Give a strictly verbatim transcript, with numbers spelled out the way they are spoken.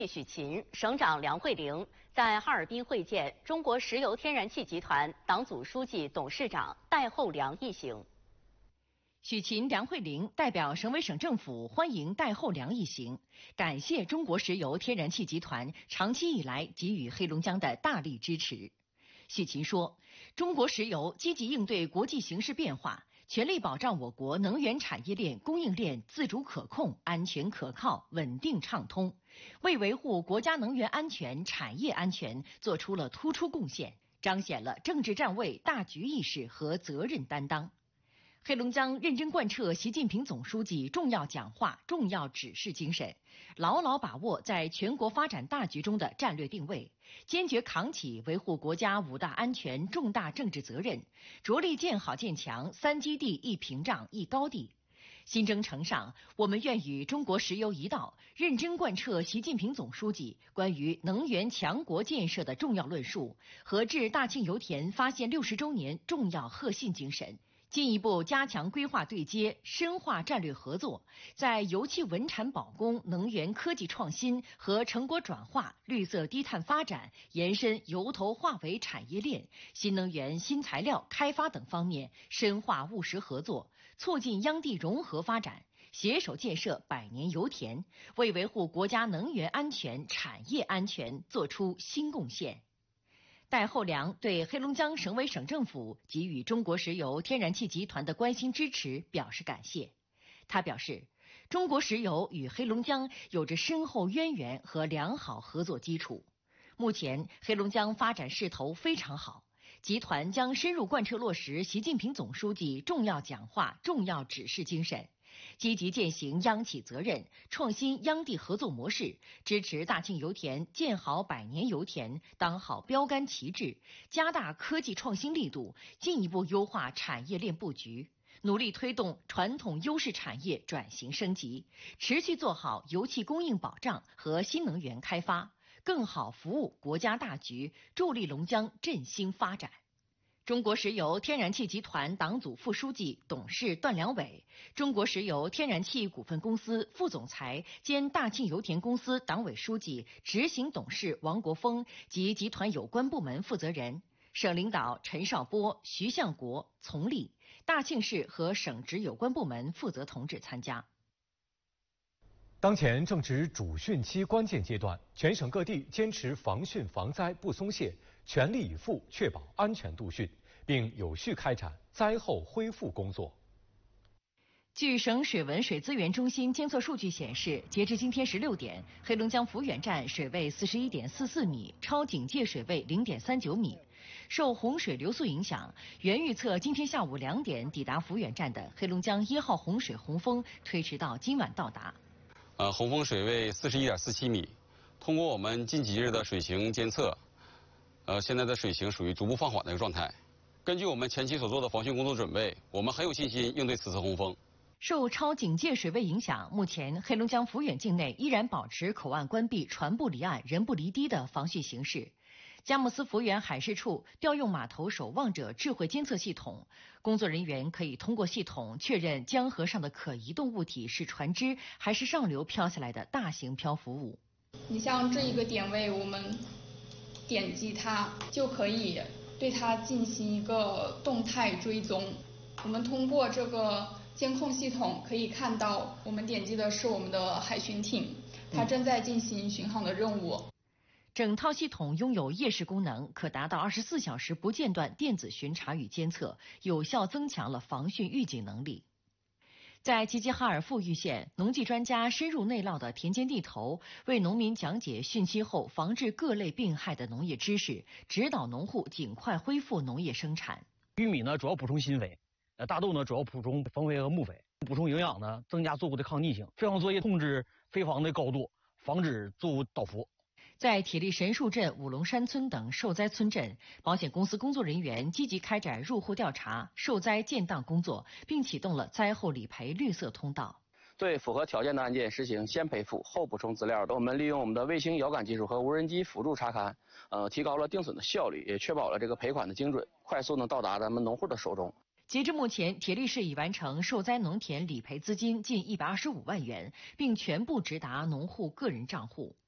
许勤、省长梁慧玲在哈尔滨会见中国石油天然气集团党组书记、董事长戴厚良一行。 许勤、梁慧玲代表省委省政府欢迎戴厚良一行，感谢中国石油天然气集团长期以来给予黑龙江的大力支持。许勤说，中国石油积极应对国际形势变化，全力保障我国能源产业链供应链自主可控、安全可靠、稳定畅通，为维护国家能源安全、产业安全做出了突出贡献，彰显了政治站位、大局意识和责任担当。黑龙江认真贯彻习近平总书记重要讲话、重要指示精神，牢牢把握在全国发展大局中的战略定位，坚决扛起维护国家五大安全重大政治责任，着力建好建强三基地一屏障一高地。新征程上，我们愿与中国石油一道，认真贯彻习近平总书记关于能源强国建设的重要论述和致大庆油田发现六十周年重要贺信精神，进一步加强规划对接，深化战略合作，在油气稳产保供、能源科技创新和成果转化、绿色低碳发展、延伸油头化尾产业链、新能源新材料开发等方面深化务实合作，促进央地融合发展，携手建设百年油田，为维护国家能源安全、产业安全作出新贡献。戴厚良对黑龙江省委省政府给予中国石油天然气集团的关心支持表示感谢。他表示，中国石油与黑龙江有着深厚渊源和良好合作基础。目前，黑龙江发展势头非常好，集团将深入贯彻落实习近平总书记重要讲话、重要指示精神，积极践行央企责任，创新央地合作模式，支持大庆油田建好百年油田，当好标杆旗帜，加大科技创新力度，进一步优化产业链布局，努力推动传统优势产业转型升级，持续做好油气供应保障和新能源开发，更好服务国家大局，助力龙江振兴发展。中国石油天然气集团党组副书记、董事段良伟，中国石油天然气股份公司副总裁兼大庆油田公司党委书记、执行董事王国峰及集团有关部门负责人，省领导陈少波、徐向国、丛立，大庆市和省直有关部门负责同志参加。 当前正值主汛期关键阶段，全省各地坚持防汛防灾不松懈，全力以赴确保安全度汛，并有序开展灾后恢复工作。 据省水文水资源中心监测数据显示，截至今天十六点，黑龙江抚远站水位四十一点四四米，超警戒水位零点三九米。受洪水流速影响，原预测今天下午两点抵达抚远站的黑龙江一号洪水洪峰推迟到今晚到达。 呃，洪峰水位四十一点四七米。通过我们近几日的水情监测，呃，现在的水情属于逐步放缓的一个状态。根据我们前期所做的防汛工作准备，我们很有信心应对此次洪峰。 受超警戒水位影响，目前黑龙江抚远境内依然保持口岸关闭、船不离岸、人不离堤的防汛形势。佳木斯抚远海事处调用码头守望者智慧监测系统，工作人员可以通过系统确认江河上的可移动物体是船只还是上流漂下来的大型漂浮物。 你像这一个点位，我们点击它就可以对它进行一个动态追踪。我们通过这个监控系统可以看到，我们点击的是我们的海巡艇，它正在进行巡航的任务。 整套系统拥有夜视功能，可达到二十四小时不间断电子巡查与监测，有效增强了防汛预警能力。在齐齐哈尔富裕县，农技专家深入内涝的田间地头，为农民讲解汛期后防治各类病害的农业知识，指导农户尽快恢复农业生产。 玉米呢主要补充锌肥，呃大豆呢主要补充蜂肥和木肥，补充营养呢增加作物的抗逆性。飞防作业控制飞防的高度，防止作物倒伏。 在铁力神树镇、五龙山村等受灾村镇，保险公司工作人员积极开展入户调查、受灾建档工作，并启动了灾后理赔绿色通道。 对符合条件的案件实行先赔付后补充资料的，我们利用我们的卫星遥感技术和无人机辅助查勘，呃，提高了定损的效率，也确保了这个赔款的精准，快速能到达咱们农户的手中。 截至目前，铁力市已完成受灾农田理赔资金近一百二十五万元，并全部直达农户个人账户。